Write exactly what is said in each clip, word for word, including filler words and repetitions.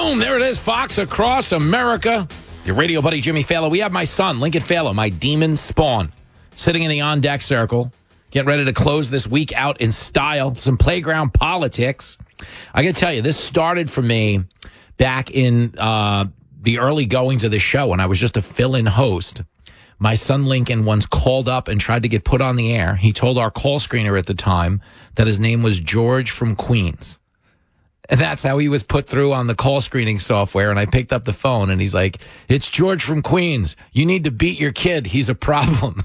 Boom, there it is, Fox Across America. Your radio buddy, Jimmy Fallon. We have my son, Lincoln Fallon, my demon spawn, sitting in the on-deck circle, getting ready to close this week out in style. Some playground politics. I got to tell you, this started for me back in uh, the early goings of the show when I was just a fill-in host. My son Lincoln once called up and tried to get put on the air. He told our call screener at the time that his name was George from Queens. And that's how he was put through on the call screening software. And I picked up the phone and he's like, it's George from Queens. You need to beat your kid. He's a problem.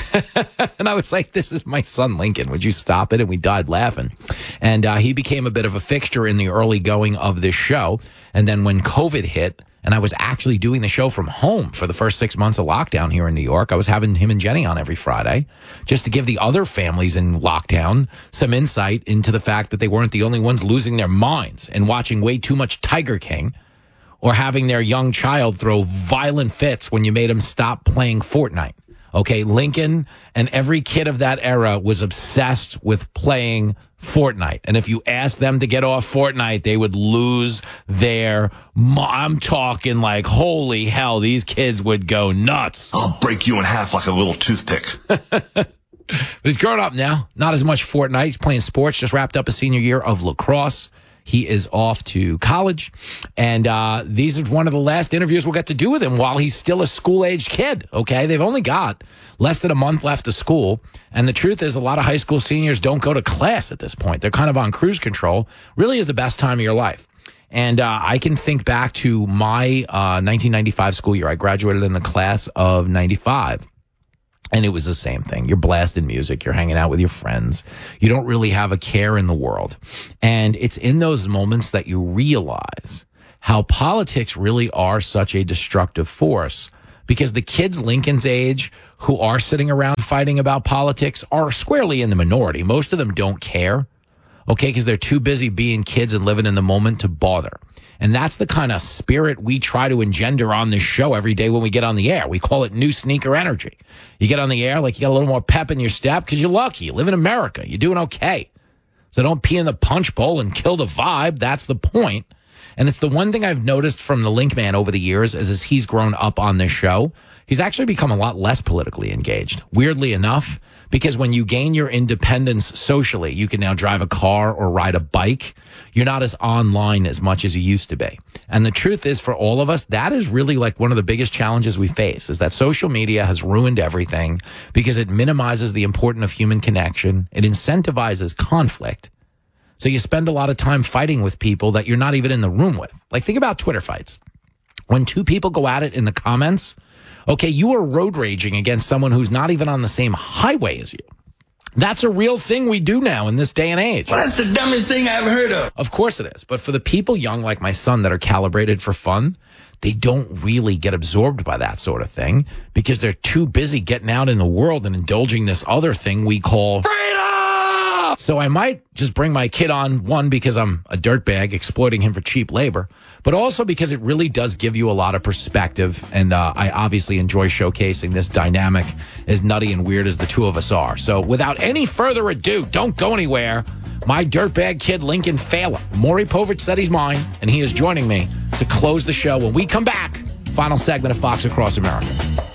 And I was like, this is my son, Lincoln. Would you stop it? And we died laughing. And uh, he became a bit of a fixture in the early going of this show. And then when COVID hit, and I was actually doing the show from home for the first six months of lockdown here in New York, I was having him and Jenny on every Friday just to give the other families in lockdown some insight into the fact that they weren't the only ones losing their minds and watching way too much Tiger King or having their young child throw violent fits when you made him stop playing Fortnite. Okay, Lincoln and every kid of that era was obsessed with playing Fortnite. And if you asked them to get off Fortnite, they would lose their... I'm talking like, holy hell, these kids would go nuts. I'll break you in half like a little toothpick. But he's grown up now. Not as much Fortnite. He's playing sports. Just wrapped up a senior year of lacrosse. He is off to college, and uh, these are one of the last interviews we'll get to do with him while he's still a school-aged kid, okay? They've only got less than a month left of school, and the truth is a lot of high school seniors don't go to class at this point. They're kind of on cruise control. Really is the best time of your life. And uh, I can think back to my uh, nineteen ninety-five school year. I graduated in the class of ninety-five. And it was the same thing. You're blasting music. You're hanging out with your friends. You don't really have a care in the world. And it's in those moments that you realize how politics really are such a destructive force, because the kids Lincoln's age who are sitting around fighting about politics are squarely in the minority. Most of them don't care, okay, because they're too busy being kids and living in the moment to bother. And that's the kind of spirit we try to engender on this show every day when we get on the air. We call it new sneaker energy. You get on the air like you got a little more pep in your step because you're lucky. You live in America. You're doing okay. So don't pee in the punch bowl and kill the vibe. That's the point. And it's the one thing I've noticed from the Link Man over the years is as he's grown up on this show, he's actually become a lot less politically engaged, weirdly enough, because when you gain your independence socially, you can now drive a car or ride a bike. You're not as online as much as you used to be. And the truth is, for all of us, that is really like one of the biggest challenges we face, is that social media has ruined everything because it minimizes the importance of human connection. It incentivizes conflict. So you spend a lot of time fighting with people that you're not even in the room with. Like, think about Twitter fights. When two people go at it in the comments, okay, you are road raging against someone who's not even on the same highway as you. That's a real thing we do now in this day and age. Well, that's the dumbest thing I've heard of. Of course it is. But for the people young like my son that are calibrated for fun, they don't really get absorbed by that sort of thing because they're too busy getting out in the world and indulging this other thing we call freedom. So I might just bring my kid on, one, because I'm a dirtbag exploiting him for cheap labor, but also because it really does give you a lot of perspective. And uh, I obviously enjoy showcasing this dynamic, as nutty and weird as the two of us are. So without any further ado, don't go anywhere. My dirtbag kid, Lincoln Fallon. Maury Povich said he's mine, and he is joining me to close the show. When we come back, final segment of Fox Across America.